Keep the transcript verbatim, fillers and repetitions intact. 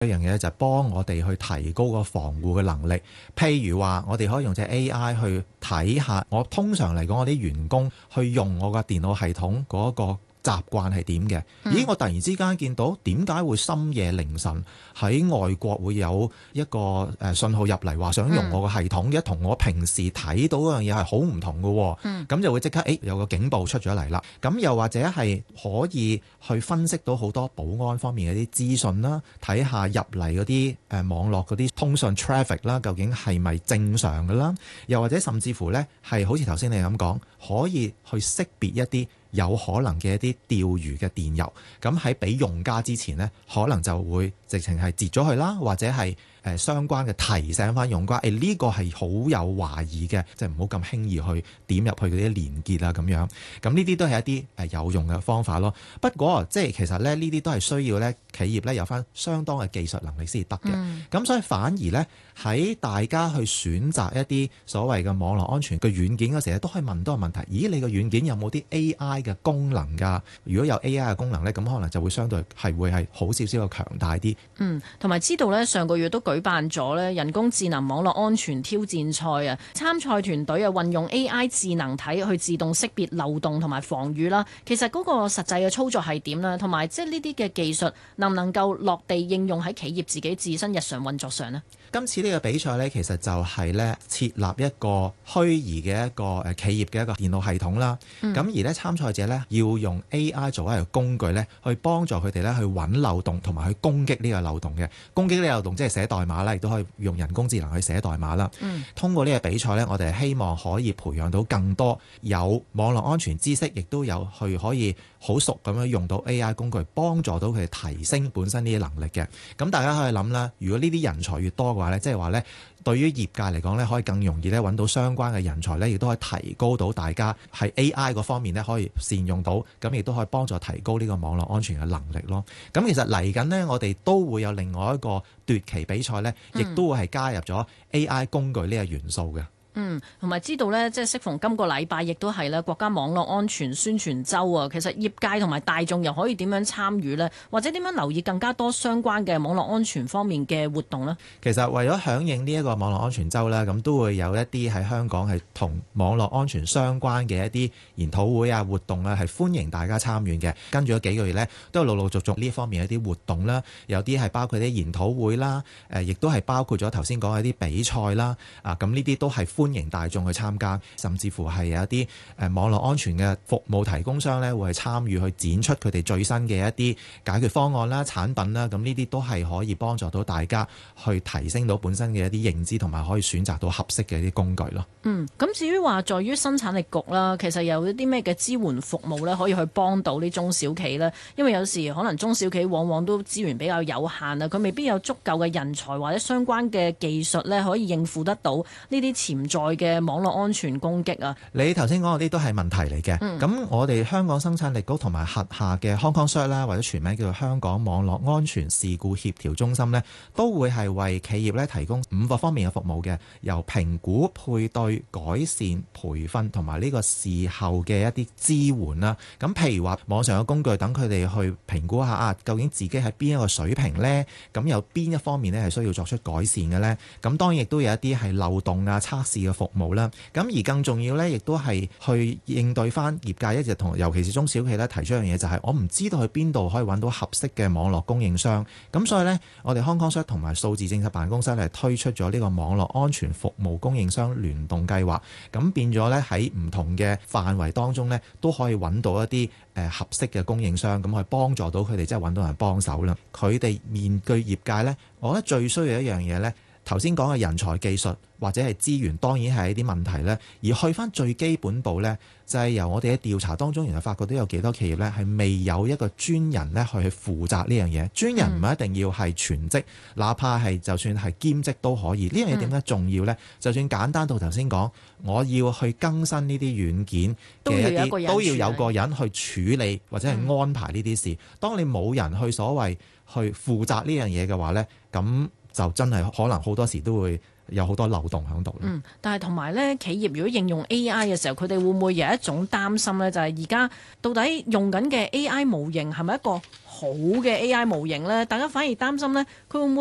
一樣嘢就係幫我哋去提高個防護嘅能力。譬如話，我哋可以用隻 A I 去睇下，我通常嚟講，我啲員工去用我個電腦系統嗰個習慣係點嘅？咦！我突然之間見到點解會深夜凌晨喺外國會有一個誒信號入嚟，話想用我個系統嘅，同我平時睇到嗰樣嘢係好唔同嘅。嗯，咁就會即刻誒有個警報出咗嚟啦。咁又或者係可以去分析到好多保安方面嘅啲資訊啦，睇下入嚟嗰啲誒網絡嗰啲通訊 traffic 啦，究竟係咪正常嘅啦？又或者甚至乎呢，係好似頭先你咁講，可以去識別一啲有可能嘅一啲釣魚嘅電郵，咁喺俾用家之前呢，可能就會直情係截咗佢啦，或者係誒相關嘅提醒翻用家，誒呢個係好有懷疑嘅，即係唔好咁輕易去點入去嗰啲連結啊咁樣。咁呢啲都係一啲誒有用嘅方法咯。不過即係其實咧，呢啲都係需要咧企業咧有翻相當嘅技術能力先至得嘅。咁、嗯、所以反而咧喺大家去選擇一啲所謂嘅網絡安全嘅軟件嗰時咧，都可以問多個問題：咦，你個軟件有冇啲 A I 嘅功能㗎？如果有 A I 嘅功能咧，咁可能就會相對係會係好少少嘅強大啲。 嗯，同埋知道咧，上個月都舉辦咗咧人工智能網絡安全挑戰賽啊，參賽團隊啊運用 A I 智能體去自動識別漏洞同埋防禦啦。其實嗰個實際嘅操作係點咧？同埋即係呢啲嘅技術能唔能夠落地應用喺企業自己自身日常運作上呢？ 今次呢個比賽呢，其實就係呢設立一個虛擬嘅一個誒企業嘅一個電腦系統啦。咁、嗯、而呢參賽者呢，要用 A I 作為一個工具呢，去幫助佢哋呢去揾漏洞同埋去攻擊呢個漏洞嘅。攻擊呢個漏洞即係寫代碼啦，亦都可以用人工智能去寫代碼啦。嗯、通過呢個比賽呢，我哋希望可以培養到更多有網絡安全知識，亦都有去可以好熟咁樣用到 A I 工具，幫助到佢哋提升本身呢啲能力嘅。咁大家可以諗啦，如果呢啲人才越多嘅話咧，即係話咧，對於業界嚟講咧，可以更容易咧揾到相關嘅人才咧，亦都可以提高到大家喺 A I 嗰方面咧可以善用到，咁亦都可以幫助提高呢個網絡安全嘅能力咯。咁其實嚟緊呢，我哋都會有另外一個奪旗比賽咧，亦都會係加入咗 A I 工具呢個元素嘅。 嗯，同埋知道呢，即係適逢今個禮拜，亦都係咧國家網絡安全宣傳週啊。其實業界同埋大眾又可以點樣參與呢？或者點樣留意更加多相關嘅網絡安全方面嘅活動呢？ 其實為咗響應呢一個網絡安全週啦，咁都會有一啲喺香港係同網絡安全相關嘅一啲研討會啊、活動啊，係歡迎大家參與嘅。跟住咗幾個月呢，都有陸陸續續呢方面一啲活動啦，有啲係包括啲研討會啦，誒，亦都係包括咗頭先講嘅一啲比賽啦。啊，咁呢啲都係歡迎大眾去參加，甚至乎係有一啲誒網絡安全嘅服務提供商咧，會係參與去展出佢哋最新嘅一啲解決方案啦、產品啦。咁呢啲都係可以幫助到大家去提升到本身嘅一啲認知，同埋可以選擇到合適嘅一啲工具咯。 嗯，咁至於話在於生產力局啦，其實有一啲咩嘅支援服務咧，可以去幫到啲中小企呢？因為有時可能中小企往往都資源比較有限啊，佢未必有足夠嘅人才或者相關嘅技術咧，可以應付得到呢啲潛在嘅網絡安全攻擊啊！ 你頭先講嗰啲都係問題嚟嘅。咁、嗯、我哋香港生產力局同埋轄下嘅 Hong Kong Cert 啦，或者全名叫做香港網絡安全事故協調中心呢，都會係為企業咧提供五個方面嘅服務嘅，由評估、配對、改善、培訓同埋呢個事後嘅一啲支援啦。咁譬如話網上嘅工具，等佢哋去評估下啊，究竟自己喺邊一個水平呢？咁有邊一方面呢係需要作出改善嘅呢？咁當然亦都有一啲係漏洞啊、測試嘅服務啦。咁而更重要呢，亦都係去應對翻業界一直同，尤其是中小企呢提出一樣嘢，就係我唔知道去邊度可以揾到合適嘅網絡供應商。咁所以呢，我哋康康 Cert 同埋數字政策辦公室係推出咗呢個網絡安全服務供應商聯動計劃。咁變咗呢，喺唔同嘅範圍當中呢，都可以揾到一啲誒合適嘅供應商，咁去幫助到佢哋，即係揾到人幫手啦。佢哋面對業界呢，我覺得最需要一樣嘢呢，頭先講嘅人才、技術或者係資源，當然係一啲問題呢。而去翻最基本步呢，就係由我哋嘅調查當中，原來發覺都有幾多企業呢係未有一個專人呢去去負責呢樣嘢。專人唔係一定要係全職，嗯、哪怕係就算係兼職都可以。呢樣嘢點解重要呢？嗯、就算簡單到頭先講，我要去更新呢啲軟件嘅一啲，都要有個人去處理或者係安排呢啲事。嗯、當你冇人去所謂去負責呢樣嘢嘅話呢，咁就真係可能好多時都會有好多漏洞喺度。 嗯，但係同埋咧，企業如果應用 A I 嘅時候，佢哋會唔會有一種擔心咧？就係而家到底用緊嘅 A I 模型係咪一個好嘅 A I 模型咧？大家反而擔心咧，佢會唔會